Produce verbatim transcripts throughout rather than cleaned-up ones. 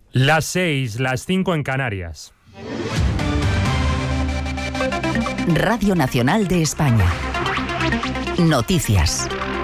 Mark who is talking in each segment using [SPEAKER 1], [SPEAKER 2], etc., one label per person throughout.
[SPEAKER 1] Las seis, las cinco en Canarias.
[SPEAKER 2] Radio Nacional de España. Noticias.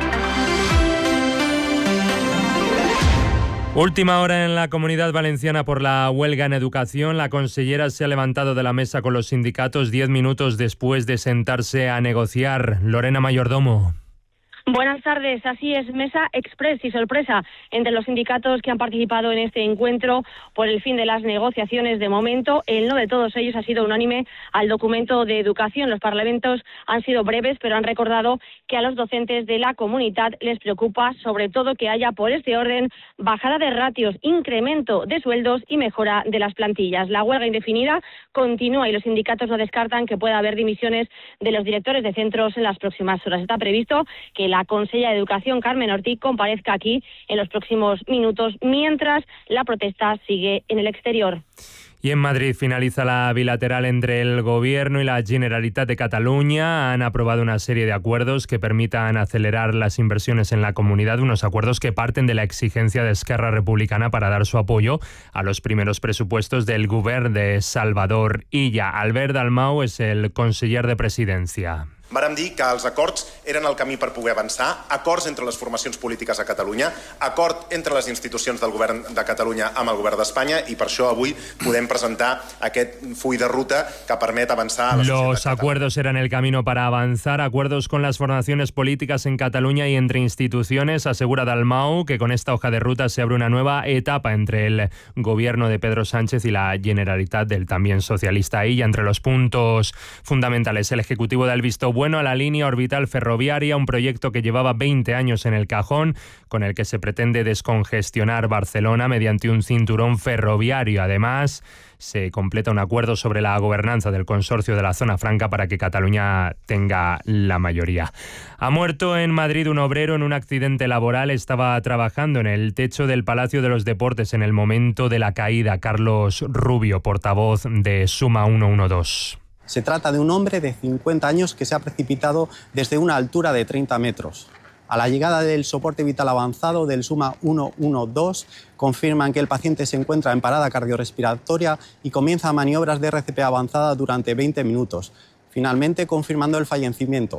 [SPEAKER 1] Última hora en la Comunidad Valenciana por la huelga en educación. La consellera se ha levantado de la mesa con los sindicatos diez minutos después de sentarse a negociar. Lorena Mayordomo.
[SPEAKER 3] Buenas tardes. Así es, mesa express y sorpresa entre los sindicatos que han participado en este encuentro por el fin de las negociaciones. De momento, el no de todos ellos ha sido unánime al documento de educación. Los parlamentos han sido breves, pero han recordado que a los docentes de la comunidad les preocupa sobre todo que haya por este orden bajada de ratios, incremento de sueldos y mejora de las plantillas. La huelga indefinida continúa y los sindicatos no descartan que pueda haber dimisiones de los directores de centros en las próximas horas. Está previsto que la La consellera de Educación, Carmen Ortiz, comparezca aquí en los próximos minutos, mientras la protesta sigue en el exterior.
[SPEAKER 1] Y en Madrid finaliza la bilateral entre el Gobierno y la Generalitat de Cataluña. Han aprobado una serie de acuerdos que permitan acelerar las inversiones en la comunidad, unos acuerdos que parten de la exigencia de Esquerra Republicana para dar su apoyo a los primeros presupuestos del Govern de Salvador Illa. Albert Dalmau és el conseller de Presidencia.
[SPEAKER 4] Vàrem dir que els acords eren el camí per poder avançar, acords entre les formacions polítiques a Catalunya, acord entre les institucions del govern de Catalunya amb el govern d'Espanya, i per això avui podem presentar aquest full de ruta que permet avançar a la societat.
[SPEAKER 1] Los acuerdos eran el camino para avanzar, acuerdos con las formaciones políticas en Cataluña y entre instituciones. Asegura Dalmau que con esta hoja de ruta se abre una nueva etapa entre el gobierno de Pedro Sánchez y la Generalitat del también socialista Illa. Entre los puntos fundamentales, el Ejecutivo da el visto bueno a la línea orbital ferroviaria, un proyecto que llevaba veinte años en el cajón, con el que se pretende descongestionar Barcelona mediante un cinturón ferroviario. Además, se completa un acuerdo sobre la gobernanza del consorcio de la Zona Franca para que Cataluña tenga la mayoría. Ha muerto en Madrid un obrero en un accidente laboral. Estaba trabajando en el techo del Palacio de los Deportes en el momento de la caída. Carlos Rubio, portavoz de Suma ciento doce.
[SPEAKER 5] Se trata de un hombre de cincuenta años que se ha precipitado desde una altura de treinta metros. A la llegada del soporte vital avanzado del Suma ciento doce, confirman que el paciente se encuentra en parada cardiorrespiratoria y comienza maniobras de R C P avanzada durante veinte minutos, finalmente confirmando el fallecimiento.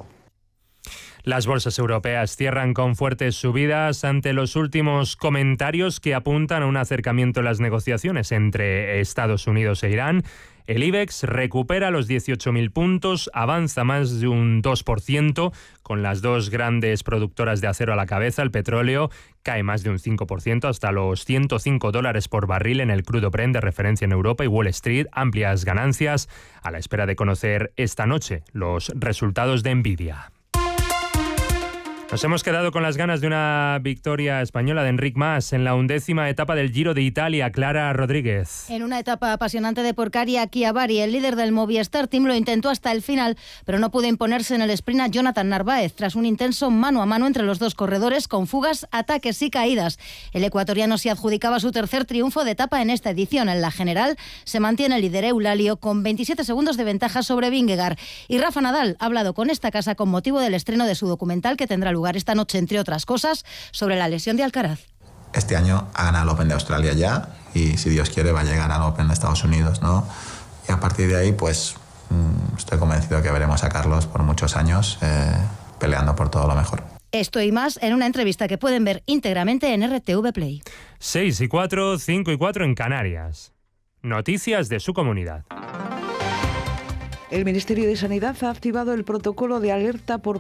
[SPEAKER 1] Las bolsas europeas cierran con fuertes subidas ante los últimos comentarios que apuntan a un acercamiento en las negociaciones entre Estados Unidos e Irán. El IBEX recupera los dieciocho mil puntos, avanza más de un dos por ciento, con las dos grandes productoras de acero a la cabeza. El petróleo cae más de un cinco por ciento hasta los ciento cinco dólares por barril en el crudo Brent de referencia en Europa, y Wall Street amplias ganancias a la espera de conocer esta noche los resultados de Nvidia. Nos hemos quedado con las ganas de una victoria española de Enric Mas en la undécima etapa del Giro de Italia. Clara Rodríguez.
[SPEAKER 6] En una etapa apasionante de Porcaria, Chiavari, el líder del Movistar Team, lo intentó hasta el final, pero no pudo imponerse en el sprint a Jonathan Narváez tras un intenso mano a mano entre los dos corredores con fugas, ataques y caídas. El ecuatoriano se adjudicaba su tercer triunfo de etapa en esta edición. En la general se mantiene el líder Eulalio con veintisiete segundos de ventaja sobre Vingegaard. Y Rafa Nadal ha hablado con esta casa con motivo del estreno de su documental que tendrá lugar esta noche, entre otras cosas, sobre la lesión de Alcaraz.
[SPEAKER 7] Este año ha ganado el Open de Australia ya, y si Dios quiere va a llegar al Open de Estados Unidos, ¿no? Y a partir de ahí, pues estoy convencido que veremos a Carlos por muchos años eh, peleando por todo lo mejor.
[SPEAKER 6] Esto y más en una entrevista que pueden ver íntegramente en R T V Play.
[SPEAKER 1] seis y cuatro, cinco y cuatro en Canarias. Noticias de su comunidad.
[SPEAKER 8] El Ministerio de Sanidad ha activado el protocolo de alerta por